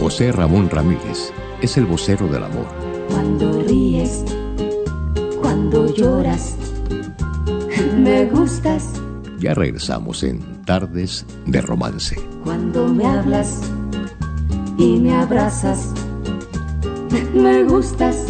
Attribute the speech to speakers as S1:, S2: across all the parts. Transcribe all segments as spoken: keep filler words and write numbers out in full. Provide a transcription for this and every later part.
S1: José Ramón Ramírez es el vocero del amor.
S2: Cuando ríes, cuando lloras, me gustas.
S1: Ya regresamos en Tardes de Romance.
S2: Cuando me hablas y me abrazas, me gustas.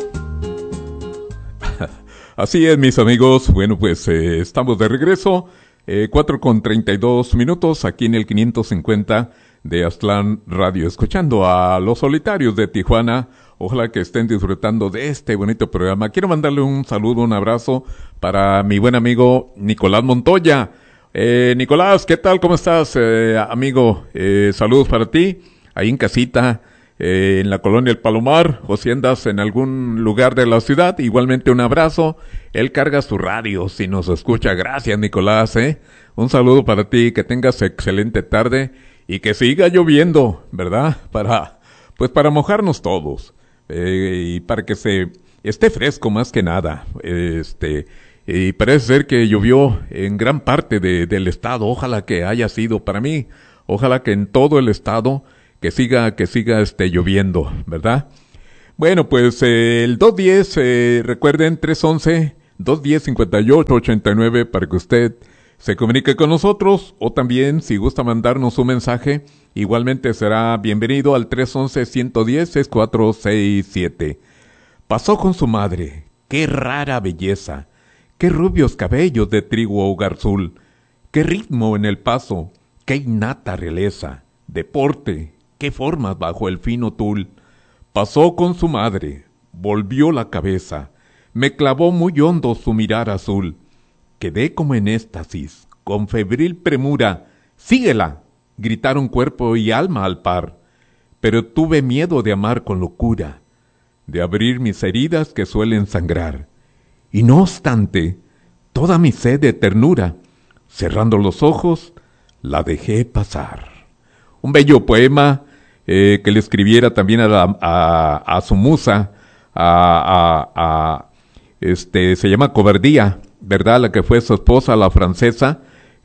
S3: Así es, mis amigos. Bueno, pues eh, estamos de regreso. Eh, cuatro con treinta y dos minutos aquí en el quinientos cincuenta de Aztlán Radio, escuchando a Los Solitarios de Tijuana. Ojalá que estén disfrutando de este bonito programa. Quiero mandarle un saludo, un abrazo para mi buen amigo Nicolás Montoya. Eh, Nicolás, ¿qué tal? ¿Cómo estás, eh, amigo? Eh, saludos para ti, ahí en casita, eh, en la colonia El Palomar, o si andas en algún lugar de la ciudad, igualmente un abrazo. Él carga su radio, si nos escucha. Gracias, Nicolás, eh. Un saludo para ti, que tengas excelente tarde y que siga lloviendo, ¿verdad? Para, pues para mojarnos todos. Eh, y para que se esté fresco más que nada. Este, y parece ser que llovió en gran parte de, del estado. Ojalá que haya sido para mí. Ojalá que en todo el estado que siga, que siga este lloviendo, ¿verdad? Bueno, pues eh, el dos diez, eh, recuerden, tres once, dos diez, cincuenta y ocho ochenta y nueve para que usted se comunique con nosotros, o también si gusta mandarnos un mensaje, igualmente será bienvenido al tres once, ciento diez, sesenta y cuatro sesenta y siete. Pasó con su madre, qué rara belleza, qué rubios cabellos de trigo o garzul, qué ritmo en el paso, qué innata realeza, deporte, qué formas bajo el fino tul. Pasó con su madre, volvió la cabeza, me clavó muy hondo su mirar azul. Quedé como en éxtasis, con febril premura. ¡Síguela!, gritaron cuerpo y alma al par. Pero tuve miedo de amar con locura, de abrir mis heridas que suelen sangrar. Y no obstante, toda mi sed de ternura, cerrando los ojos, la dejé pasar. Un bello poema eh, que le escribiera también a, la, a, a su musa, a, a, a este, se llama Cobardía, ¿verdad? La que fue su esposa, la francesa,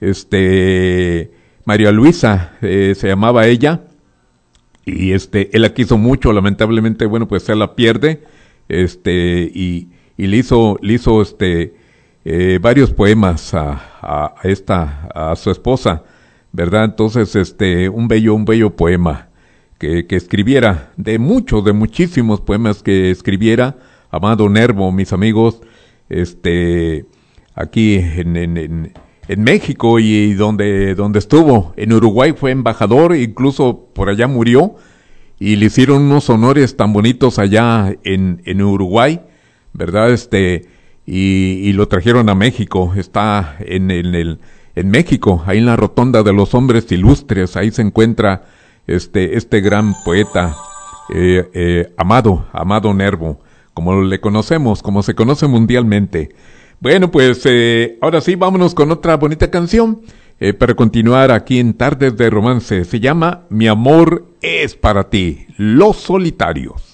S3: este, María Luisa, eh, se llamaba ella, y este, él la quiso mucho, lamentablemente, bueno, pues él la pierde, este, y, y le hizo, le hizo, este, eh, varios poemas a, a, a esta, a su esposa, ¿verdad? Entonces, este, un bello, un bello poema que, que escribiera, de muchos, de muchísimos poemas que escribiera, Amado Nervo, mis amigos, este, aquí en, en, en, en México y donde, donde estuvo. En Uruguay fue embajador, incluso por allá murió, y le hicieron unos honores tan bonitos allá en, en Uruguay, ¿verdad? Este, y, y lo trajeron a México. Está en, en el, en México, ahí en la Rotonda de los Hombres Ilustres, ahí se encuentra este, este gran poeta, eh, eh, Amado, Amado Nervo, como le conocemos, como se conoce mundialmente. Bueno, pues eh, ahora sí, vámonos con otra bonita canción eh, para continuar aquí en Tardes de Romance. Se llama Mi amor es para ti, Los Solitarios.